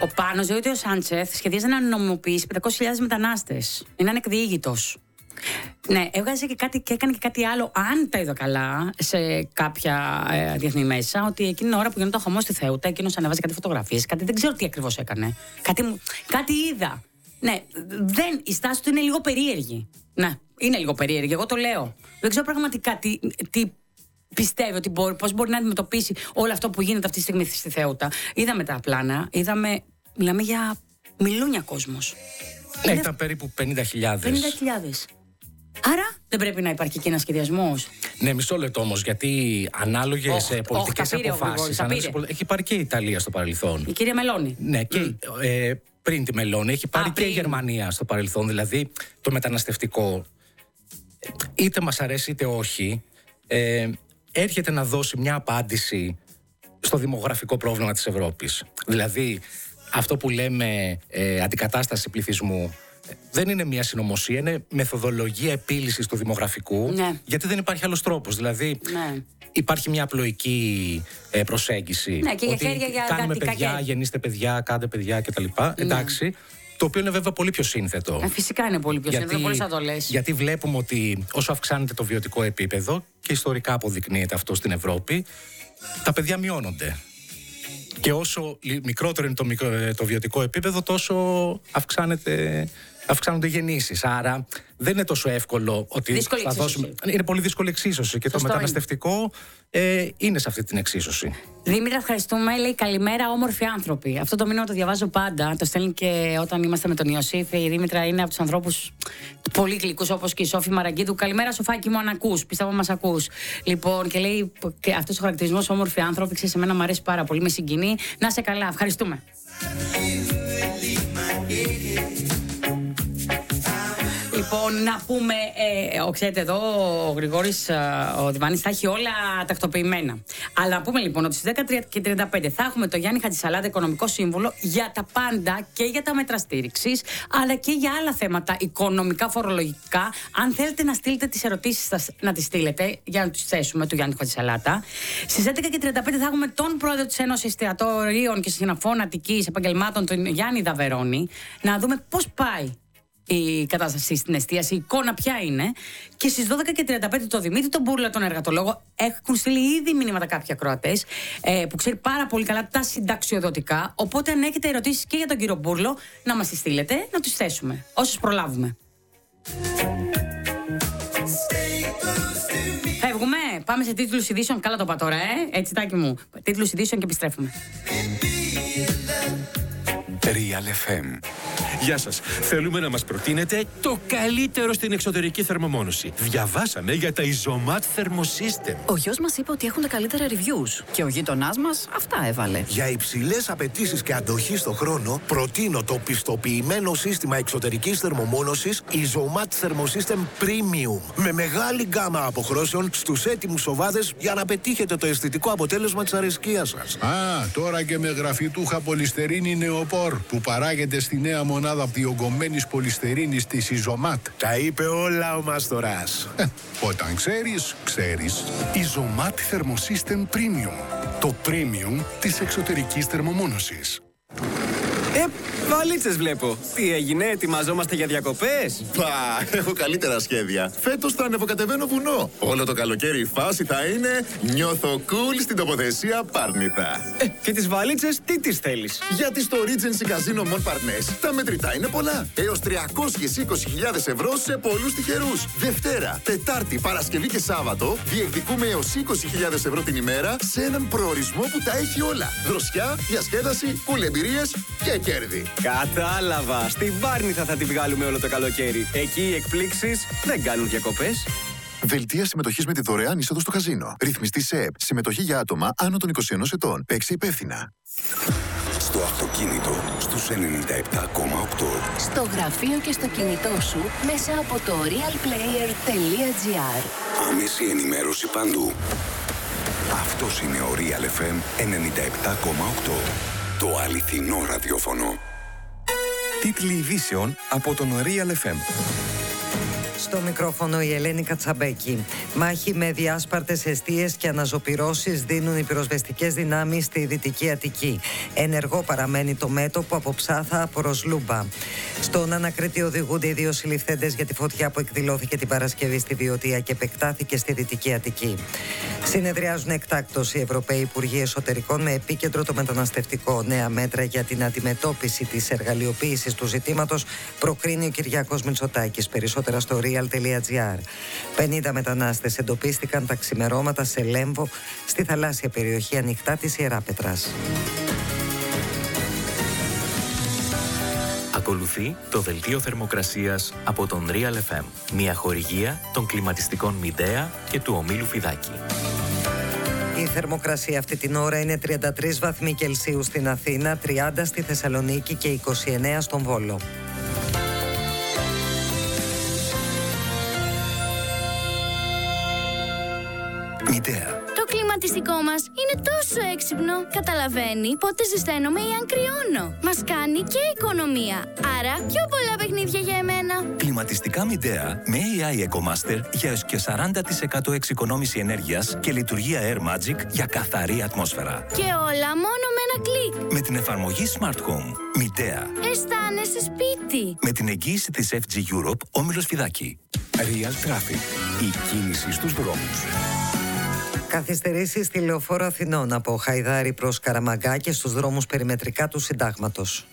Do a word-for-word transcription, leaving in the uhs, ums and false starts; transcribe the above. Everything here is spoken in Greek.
Ο Πάνος, διότι ο Σάντσεθ σχεδίαζε να νομιμοποιήσει πεντακόσιες χιλιάδες μετανάστες. Είναι ανεκδιήγητος. Ναι, έβγαζε και, κάτι, και έκανε και κάτι άλλο, αν τα είδα καλά, σε κάποια ε, διεθνή μέσα, ότι εκείνη την ώρα που γινόταν χαμός στη Θέουτα, εκείνος ανεβάζει κάτι φωτογραφίες, κάτι, δεν ξέρω τι ακριβώς έκανε. Κάτι, κάτι είδα. Ναι, δεν, η στάση του είναι λίγο περίεργη. Ναι, είναι λίγο περίεργη, εγώ το λέω. Δεν ξέρω πραγματικά τι, τι πιστεύει ότι μπορεί, πώς μπορεί να αντιμετωπίσει όλο αυτό που γίνεται αυτή τη στιγμή στη Θέουτα. Είδαμε τα πλάνα, είδαμε, μιλάμε για μιλούνια κόσμος. Ναι, ήταν περίπου πενήντα χιλιάδες. πενήντα χιλιάδες. Άρα δεν πρέπει να υπάρχει και ένας σχεδιασμός. Ναι, μισό λεπτό όμως, γιατί ανάλογες oh, πολιτικές oh, αποφάσεις. Oh, έχει πάρει και η Ιταλία στο παρελθόν. Η κυρία Μελώνη. Ναι, και mm. ε, πριν τη Μελώνη έχει πάρει Α, και η Γερμανία στο παρελθόν. Δηλαδή το μεταναστευτικό, είτε μας αρέσει είτε όχι, ε, έρχεται να δώσει μια απάντηση στο δημογραφικό πρόβλημα της Ευρώπης. Δηλαδή αυτό που λέμε ε, αντικατάσταση πληθυσμού δεν είναι μια συνωμοσία, είναι μεθοδολογία επίλυσης του δημογραφικού, ναι. γιατί δεν υπάρχει άλλος τρόπος. Δηλαδή ναι. υπάρχει μια απλοϊκή ε, προσέγγιση. Ναι, και ότι για για κάνουμε παιδιά, και... γεννήστε παιδιά, κάντε παιδιά κτλ. Ναι. Εντάξει. Το οποίο είναι βέβαια πολύ πιο σύνθετο. Ε, φυσικά είναι πολύ πιο σύνθετο, πολύ σαν το λες. Γιατί βλέπουμε ότι όσο αυξάνεται το βιωτικό επίπεδο, και ιστορικά αποδεικνύεται αυτό στην Ευρώπη, τα παιδιά μειώνονται. Και όσο μικρότερο είναι το, μικρο, το βιωτικό επίπεδο, τόσο αυξάνεται, αυξάνονται γεννήσεις. Άρα δεν είναι τόσο εύκολο ότι δύσκολη θα δώσουμε. Είναι πολύ δύσκολη εξίσωση και Σωστό το μεταναστευτικό ε, είναι σε αυτή την εξίσωση. Δήμητρα, ευχαριστούμε. Λέει καλημέρα, όμορφοι άνθρωποι. Αυτό το μήνυμα το διαβάζω πάντα. Το στέλνει και όταν είμαστε με τον Ιωσήφ. Η Δήμητρα είναι από τους ανθρώπους πολύ γλυκούς, όπως και η Σόφη Μαραγκίδου. Καλημέρα, Σοφάκη μου, αν ακούς. Πιστεύω μας ακούς. Λοιπόν, και λέει και αυτός ο χαρακτηρισμός, όμορφοι άνθρωποι, ξέρεις, σε μένα μου αρέσει πάρα πολύ. Με συγκινεί. Να σε καλά. Ευχαριστούμε. Λοιπόν, να πούμε, ε, ξέρετε εδώ ο Γρηγόρης ο Διβάνης θα έχει όλα τακτοποιημένα. Αλλά να πούμε λοιπόν ότι στις δέκα και τριάντα πέντε θα έχουμε το Γιάννη Χατζησαλάτα, οικονομικό σύμβουλο, για τα πάντα και για τα μέτρα στήριξης, αλλά και για άλλα θέματα οικονομικά, φορολογικά. Αν θέλετε να στείλετε τις ερωτήσεις σας, να τις στείλετε για να τις θέσουμε του Γιάννη Χατζησαλάτα. Στις έντεκα και τριάντα πέντε θα έχουμε τον πρόεδρο της Ένωσης Εστιατορίων και Συναφών Αττικής Επαγγελμάτων, τον Γιάννη Δαβερώνη, να δούμε πώς πάει η κατάσταση στην εστίαση, η εικόνα ποια είναι. Και στις δώδεκα και τριάντα πέντε το Δημήτρη τον Μπούρλα, τον εργατολόγο. Έχουν στείλει ήδη μηνύματα κάποιοι ακροατές ε, που ξέρει πάρα πολύ καλά τα συνταξιοδοτικά. Οπότε αν έχετε ερωτήσεις και για τον κύριο Μπούρλο, να μας τις στείλετε, να τους θέσουμε όσες προλάβουμε. Φεύγουμε, πάμε σε τίτλους ειδήσεων. Καλά το είπα τώρα, ε, έτσι τάκι μου. Τίτλους ειδήσεων και επιστρέφουμε. Real εφ εμ. Γεια σας. Θέλουμε να μας προτείνετε το καλύτερο στην εξωτερική θερμομόνωση. Διαβάσαμε για τα Isomat Thermosystem. Ο γιος μας είπε ότι έχουν τα καλύτερα reviews. Και ο γείτονάς μας αυτά έβαλε. Για υψηλές απαιτήσεις και αντοχή στο χρόνο, προτείνω το πιστοποιημένο σύστημα εξωτερικής θερμομόνωσης Isomat Thermosystem Premium. Με μεγάλη γκάμα αποχρώσεων στους έτοιμους σοβάδες για να πετύχετε το αισθητικό αποτέλεσμα της αρεσκίας σας. Α, τώρα και με γραφιτούχα πολυστερίνη νεοπόρ που παράγεται στη νέα μονάδα διογκωμένης πολυστερίνης της Isomat. Τα είπε όλα ο Μάστορας. Ε, όταν ξέρεις, ξέρεις. Isomat Thermosystem Premium. Το premium της εξωτερικής θερμομόνωσης. Ε, βαλίτσες βλέπω. Τι έγινε, ετοιμαζόμαστε για διακοπές? Πα, έχω καλύτερα σχέδια. Φέτος θα ανεβοκατεβαίνω βουνό. Όλο το καλοκαίρι η φάση θα είναι νιώθω cool στην τοποθεσία Πάρνηθα. Ε, και τις βαλίτσες τι τις θέλεις? Γιατί στο Regency Casino Mon Parnes τα μετρητά είναι πολλά. Έως τριακόσιες είκοσι χιλιάδες ευρώ σε πολλούς τυχερούς. Δευτέρα, Τετάρτη, Παρασκευή και Σάββατο διεκδικούμε έως είκοσι χιλιάδες ευρώ την ημέρα σε έναν προορισμό που τα έχει όλα. Δροσιά, διασκέδαση, κουλεμπειρίες και κέρδη. Κατάλαβα. Στην Πάρνηθα θα τη βγάλουμε όλο το καλοκαίρι. Εκεί οι εκπλήξεις δεν κάνουν διακοπές. Δελτία συμμετοχής με τη δωρεάν είσοδο στο καζίνο. Ρυθμιστή ΣΕΕΠ. Συμμετοχή για άτομα άνω των είκοσι ενός ετών. Παίξε υπεύθυνα. Στο αυτοκίνητο στους ενενήντα επτά κόμμα οκτώ. Στο γραφείο και στο κινητό σου μέσα από το realplayer τελεία gr. Άμεση ενημέρωση παντού. Αυτός είναι ο Real εφ εμ ενενήντα επτά κόμμα οκτώ. Το αληθινό ραδιόφωνο. Τίτλοι ειδήσεων από τον Real εφ εμ. Στο μικρόφωνο η Ελένη Κατσαμπέκη. Μάχη με διάσπαρτες εστίες και αναζωπυρώσεις δίνουν οι πυροσβεστικές δυνάμεις στη Δυτική Αττική. Ενεργό παραμένει το μέτωπο από Ψάθα προς Λούμπα. Στον Ανακρήτη οδηγούνται οι δύο συλληφθέντες για τη φωτιά που εκδηλώθηκε την Παρασκευή στη Βιωτία και επεκτάθηκε στη Δυτική Αττική. Συνεδριάζουν εκτάκτως οι Ευρωπαίοι Υπουργοί Εσωτερικών με επίκεντρο το μεταναστευτικό. Νέα μέτρα για την αντιμετώπιση της εργαλειοποίησης του ζητήματος προκρίνει ο Κυριάκος Μητσοτάκης. Περισσότερα στο real τελεία gr. πενήντα μετανάστες εντοπίστηκαν τα ξημερώματα σε Λέμβο, στη θαλάσσια περιοχή ανοιχτά της Ιεράπετρας. Ακολουθεί το δελτίο θερμοκρασίας από τον Real εφ εμ, μια χορηγία των κλιματιστικών Μιντέα και του ομίλου Φιδάκη. Η θερμοκρασία αυτή την ώρα είναι τριάντα τρεις βαθμοί Κελσίου στην Αθήνα, τριάντα στη Θεσσαλονίκη και είκοσι εννέα στον Βόλο. Μιντέα. Το κλιματιστικό μας είναι τόσο έξυπνο. Καταλαβαίνει πότε ζεσταίνομαι ή αν κρυώνω. Μας κάνει και οικονομία. Άρα πιο πολλά παιχνίδια για εμένα. Κλιματιστικά Μιντέα με έι άι EcoMaster για έως και σαράντα τοις εκατό εξοικονόμηση ενέργειας και λειτουργία Air Magic για καθαρή ατμόσφαιρα. Και όλα μόνο με ένα κλικ. Με την εφαρμογή Smart Home. Μιντέα. Αισθάνεσαι σπίτι. Με την εγγύηση της εφ τζι Europe, όμιλος Φιδάκη. Real Traffic. Η κίνηση στους δρόμους. Καθυστερήσεις στη Λεωφόρο Αθηνών από Χαϊδάρη προς Καραμαγκά και στους δρόμους περιμετρικά του Συντάγματος.